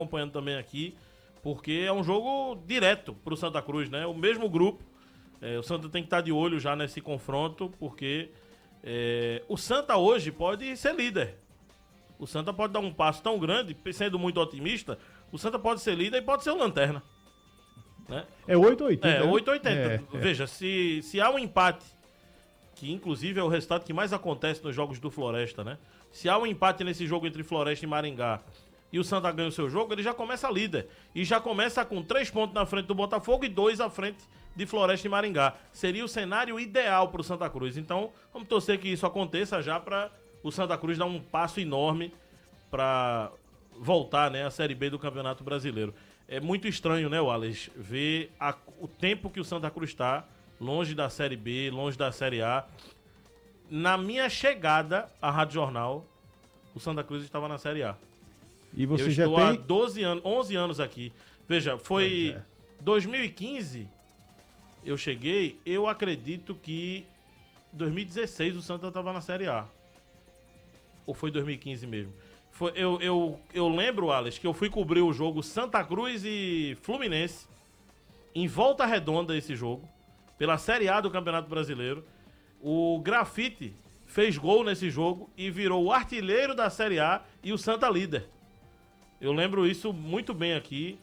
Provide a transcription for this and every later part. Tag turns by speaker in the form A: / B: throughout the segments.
A: acompanhando também aqui, porque é um jogo direto pro Santa Cruz, né? O mesmo grupo. O Santa tem que estar de olho já nesse confronto, porque o Santa hoje pode ser líder. O Santa pode dar um passo tão grande, sendo muito otimista, o Santa pode ser líder e pode ser o lanterna. Né?
B: É 8,80.
A: É, 8,80. Veja, se há um empate, que inclusive é o resultado que mais acontece nos jogos do Floresta, né? Se há um empate nesse jogo entre Floresta e Maringá e o Santa ganha o seu jogo, ele já começa líder. E já começa com 3 pontos na frente do Botafogo e 2 à frente de Floresta e Maringá. Seria o cenário ideal para o Santa Cruz. Então, vamos torcer que isso aconteça já para o Santa Cruz dar um passo enorme para voltar, né, à Série B do Campeonato Brasileiro. É muito estranho, né, Wallace, ver o tempo que o Santa Cruz está longe da Série B, longe da Série A. Na minha chegada à Rádio Jornal, o Santa Cruz estava na Série A.
B: E você
A: eu
B: já
A: estou
B: tem...
A: há 12 anos, 11 anos aqui. Veja, foi 2015, eu cheguei, eu acredito que 2016 o Santa estava na Série A. Ou foi 2015 mesmo? Eu lembro, Alex, que eu fui cobrir o jogo Santa Cruz e Fluminense, em Volta Redonda esse jogo, pela Série A do Campeonato Brasileiro. O Grafite fez gol nesse jogo e virou o artilheiro da Série A e o Santa líder. Eu lembro isso muito bem aqui.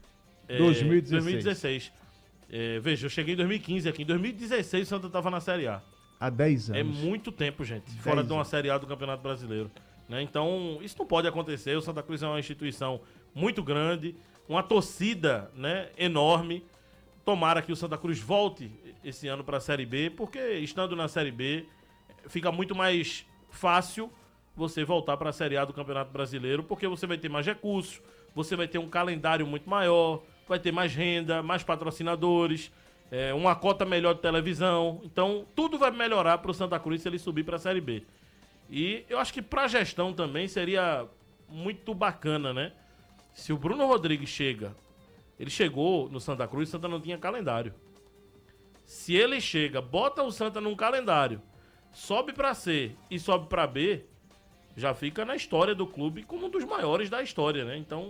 A: 2016. Veja, eu cheguei em 2015 aqui. Em 2016 o Santa estava na Série A.
B: Há 10 anos.
A: É muito tempo, gente. Fora de uma Série A do Campeonato Brasileiro. Né? Então, isso não pode acontecer. O Santa Cruz é uma instituição muito grande, uma torcida, né, enorme. Tomara que o Santa Cruz volte esse ano para a Série B, porque estando na Série B fica muito mais fácil você voltar para a Série A do Campeonato Brasileiro, porque você vai ter mais recursos, você vai ter um calendário muito maior, vai ter mais renda, mais patrocinadores, uma cota melhor de televisão. Então, tudo vai melhorar para o Santa Cruz se ele subir para a Série B. E eu acho que para a gestão também seria muito bacana, né? Se o Bruno Rodrigues ele chegou no Santa Cruz, o Santa não tinha calendário. Se ele chega, bota o Santa num calendário, sobe para C e sobe para B, já fica na história do clube como um dos maiores da história, né? Então,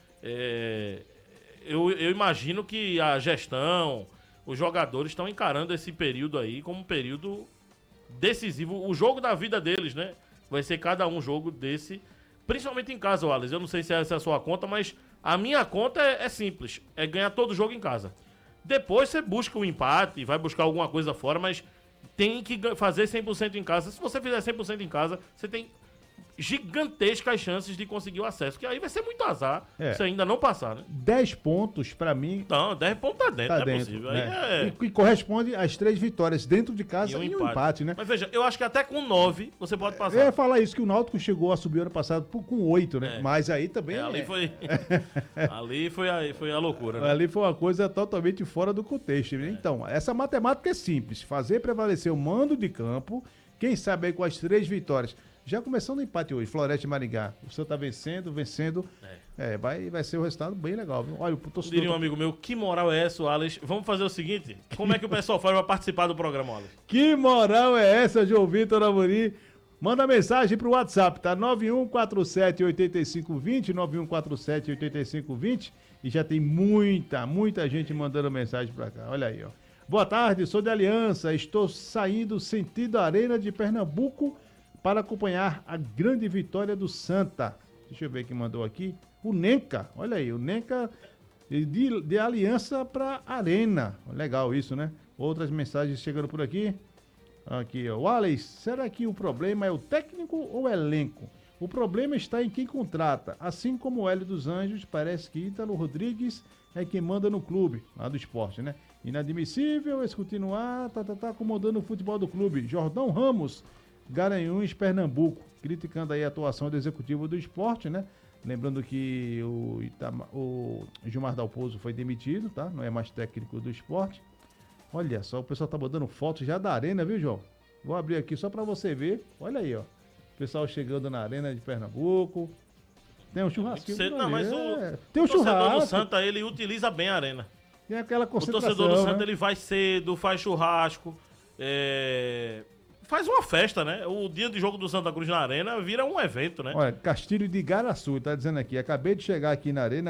A: eu imagino que a gestão, os jogadores estão encarando esse período aí como um período decisivo. O jogo da vida deles, né? Vai ser cada um jogo desse, principalmente em casa, Wallace. Eu não sei se essa é a sua conta, mas a minha conta é simples. É ganhar todo jogo em casa. Depois você busca um empate, vai buscar alguma coisa fora, mas tem que fazer 100% em casa. Se você fizer 100% em casa, você tem gigantescas chances de conseguir o acesso, que aí vai ser muito azar se ainda não passar, né?
B: 10 pontos pra mim.
A: Não, 10 pontos tá dentro, não é possível.
B: Né? E corresponde às 3 vitórias dentro de casa e um empate, né?
A: Mas veja, eu acho que até com 9 você pode passar.
B: Eu ia falar isso, que o Náutico chegou a subir ano passado com 8, né? Mas aí também...
A: ali foi... ali foi a loucura, né?
B: Ali foi uma coisa totalmente fora do contexto. Então, essa matemática é simples. Fazer prevalecer o mando de campo, quem sabe aí com as 3 vitórias. Já começando o empate hoje, Floresta e Maringá. O Santa tá vencendo. Vai ser um resultado bem legal, viu? Olha, o torcedor...
A: Diria um amigo meu, que moral é essa, Alex? Vamos fazer o seguinte, como é que o pessoal faz para participar do programa, Alex?
B: Que moral é essa, João Vitor Amorim? Manda mensagem pro WhatsApp, tá? 9147-8520, 9147-8520. E já tem muita gente mandando mensagem pra cá. Olha aí, ó. Boa tarde, sou de Aliança. Estou saindo sentido Arena de Pernambuco para acompanhar a grande vitória do Santa. Deixa eu ver quem mandou aqui. O Nenca, olha aí, o Nenca de Aliança para Arena. Legal isso, né? Outras mensagens chegando por aqui. Aqui, ó. Wallace, será que o problema é o técnico ou o elenco? O problema está em quem contrata. Assim como o Hélio dos Anjos, parece que Ítalo Rodrigues é quem manda no clube, lá do esporte, né? Inadmissível esse continuar, tá acomodando o futebol do clube. Jordão Ramos, Garanhuns, Pernambuco, criticando aí a atuação do executivo do esporte, né? Lembrando que o Gilmar Dalpozo foi demitido, tá? Não é mais técnico do esporte. Olha só, o pessoal tá mandando fotos já da arena, viu, João? Vou abrir aqui só pra você ver. Olha aí, ó. O pessoal chegando na arena de Pernambuco. Tem um churrasquinho.
A: Tem um torcedor do Santa, ele utiliza bem a arena.
B: Tem aquela concentração,
A: o torcedor do Santa,
B: né?
A: ele vai cedo, faz churrasco, faz uma festa, né? O dia de jogo do Santa Cruz na arena vira um evento, né?
B: Olha, Castilho de Igaraçu, tá dizendo aqui, acabei de chegar aqui na arena,